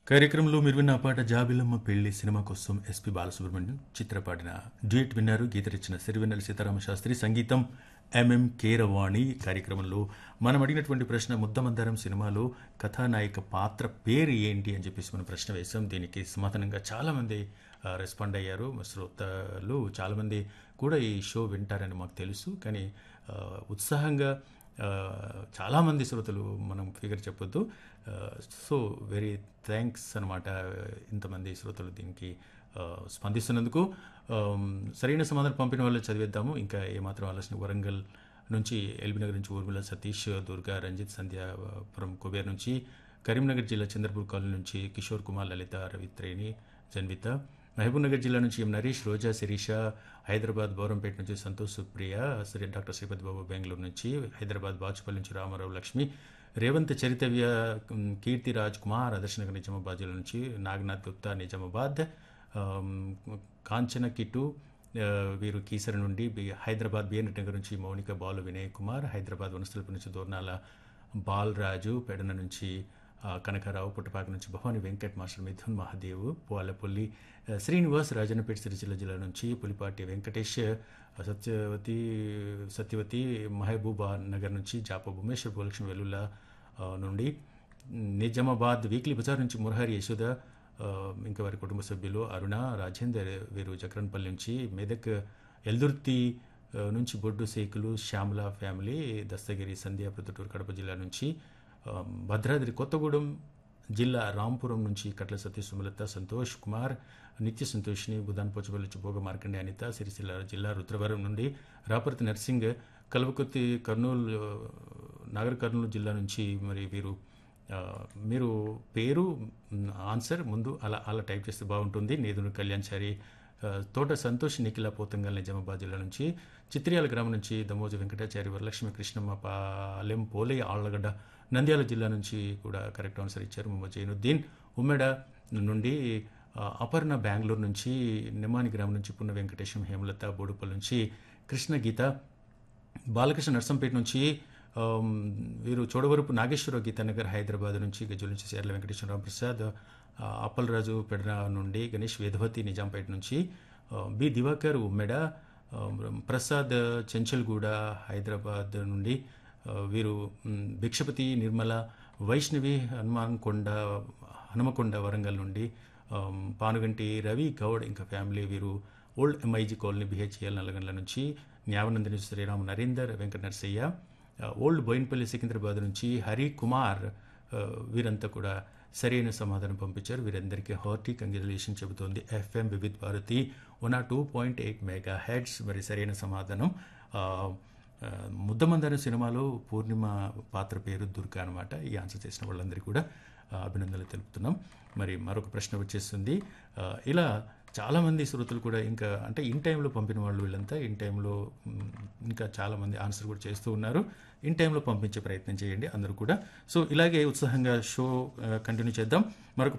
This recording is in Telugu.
కార్యక్రమంలో మీరు విన్న పాట జాబిలమ్మ పెళ్లి సినిమా కోసం ఎస్పి బాలసుబ్రహ్మణ్యం చిత్రపాడిన డ్యూయట్ విన్నారు. గీత రచన సిరివెన్నెల సీతారామ శాస్త్రి, సంగీతం ఎంఎం కీరవాణి. కార్యక్రమంలో మనం అడిగినటువంటి ప్రశ్న ముద్దమందారం సినిమాలో కథానాయిక పాత్ర పేరు ఏంటి అని చెప్పేసి మనం ప్రశ్న వేశాం. దీనికి సమాధానంగా చాలామంది రెస్పాండ్ అయ్యారు. శ్రోతలు చాలామంది కూడా ఈ షో వింటారని మాకు తెలుసు. కానీ ఉత్సాహంగా చాలామంది శ్రోతలు మనం ఫిగర్ చెప్పొద్దు. సో వెరీ థ్యాంక్స్ అనమాట ఇంతమంది శ్రోతలు దీనికి స్పందిస్తున్నందుకు. సరైన సమాధానం పంపిన వాళ్ళు చదివేద్దాము. ఇంకా ఏమాత్రం ఆలోచన వరంగల్ నుంచి, ఎల్బీనగర్ నుంచి ఊర్మిళ సతీష్, దుర్గా, రంజిత్, సంధ్యాపురం కుబేర్ నుంచి, కరీంనగర్ జిల్లా చంద్రపూర్ కాలనీ నుంచి కిషోర్ కుమార్, లలిత, రవిత్రేణి, జన్విత, మహబూబ్నగర్ జిల్లా నుంచి ఎం నరేష్, రోజా, శిరీష, హైదరాబాద్ బౌరంపేట నుంచి సంతోష్, సుప్రియ, డాక్టర్ శ్రీపతి బాబు బెంగళూరు నుంచి, హైదరాబాద్ బాచుపల్లి నుంచి రామారావు, లక్ష్మి, రేవంత్, చరితవ్య, కీర్తి రాజ్ కుమార్, ఆదర్శనగర్ నిజామాబాద్ జిల్లా నుంచి, నాగనాథ్ గుప్తా, నిజామాబాద్, కాంచన కిటు, వీరు కీసర నుండి, హైదరాబాద్ బిఎన్ నగర్ నుంచి మౌనిక, బాలు, వినయ్ కుమార్, హైదరాబాద్ వనస్థలపు నుంచి దోర్నాల బాలరాజు, పెడన నుంచి కనకారావు, పుట్టపాక నుంచి భవాని వెంకట్, మాస్టర్ మిథున్, మహాదేవ్, పోలపల్లి శ్రీనివాస్, రాజన్నపేట సిరిసిల్ల జిల్లా నుంచి పులిపాటి వెంకటేష్, సత్యవతి, మహబూబా నగర్ నుంచి జాప భూమేశ్వర్, భూలక్ష్మి వెల్లుల నుండి, నిజామాబాద్ వీక్లీ బజార్ నుంచి మురహరి, యశోద, ఇంకా వారి కుటుంబ సభ్యులు అరుణ, రాజేందర్, వీరు జక్రన్పల్లి నుంచి, మెదక్ ఎల్దుర్తి నుంచి బొడ్డు శేఖులు, శ్యామల ఫ్యామిలీ, దస్తగిరి, సంధ్య, ప్రొద్దుటూరు కడప జిల్లా నుంచి, భద్రాద్రి కొత్తగూడెం జిల్లా రాంపురం నుంచి కట్ల సతీష్, సుమలత, సంతోష్ కుమార్, నిత్య సంతోష్ని, బుధాన్ పోచపల్లి నుంచి భోగ మార్కండే అనిత, సిరిసిల్ల జిల్లా రుద్రవరం నుండి రాపర్తి నర్సింగ్, కల్వకుర్తి, కర్నూలు, నాగర్ కర్నూలు జిల్లా నుంచి మరి వీరు మీరు పేరు ఆన్సర్ ముందు అలా టైప్ చేస్తే బాగుంటుంది. నేదును కళ్యాణ్చారి, తోట సంతోష్, నిఖిల, పోతంగల్, నిజామాబాద్ జిల్లా నుంచి, చిత్రియాల గ్రామం నుంచి దమోజు వెంకటాచారి, వరలక్ష్మి, కృష్ణమ్మ, పాలెం పోలే, ఆళ్లగడ్డ, నంద్యాల జిల్లా నుంచి కూడా కరెక్ట్ ఆన్సర్ ఇచ్చారు. మొహమ్మద్ జైనుద్దీన్, ఉమ్మెడ నుండి, అపర్ణ బెంగళూరు నుంచి, నిమ్మాని గ్రామం నుంచి పున్న వెంకటేశం, హేమలత, బోడుపల్లి నుంచి కృష్ణ గీత, బాలకృష్ణ నర్సంపేట నుంచి, వీరు చోడవరపు నాగేశ్వరరావు, గీతానగర్, హైదరాబాద్ నుంచి, గజ్జల నుంచి సేర్ల వెంకటేశ్వరరావు ప్రసాద్, అప్పలరాజు పెడన నుండి, గణేష్, వేదవతి, నిజాంపేట నుంచి, బి దివాకర్, ఉమ్మెడ, ప్రసాద్, చెంచల్గూడ, హైదరాబాద్ నుండి, వీరు భిక్షపతి, నిర్మల, వైష్ణవి, హనుమకొండ వరంగల్ నుండి, పానుగంటి రవి గౌడ్ ఇంకా ఫ్యామిలీ, వీరు old MIG colony, BHEL, Nallagandla నుంచి, న్యావనందని, శ్రీరామ్, నరేందర్, వెంకట నరసయ్య, ఓల్డ్ బోయిన్పల్లి, సికింద్రాబాద్ నుంచి హరి కుమార్, వీరంతా కూడా సరైన సమాధానం పంపించారు. వీరందరికీ హార్టీ కంగ్రాచులేషన్ చెబుతోంది FM Vividh Bharati 102.8 mega heads. మరి సరైన సమాధానం ముద్దమందారం సినిమాలో పూర్ణిమ పాత్ర పేరు దుర్గా అనమాట. ఈ ఆన్సర్ చేసిన వాళ్ళందరికీ కూడా అభినందనలు తెలుపుతున్నాం. మరి మరొక ప్రశ్న వచ్చేస్తుంది. ఇలా చాలామంది శ్రోతలు కూడా ఇంకా అంటే ఇన్ టైంలో పంపిన వాళ్ళు వీళ్ళంతా ఇన్ టైంలో ఇంకా చాలామంది ఆన్సర్ కూడా చేస్తూ ఉన్నారు. ఇన్ టైంలో పంపించే ప్రయత్నం చేయండి అందరూ కూడా. సో ఇలాగే ఉత్సాహంగా షో కంటిన్యూ చేద్దాం. మరొక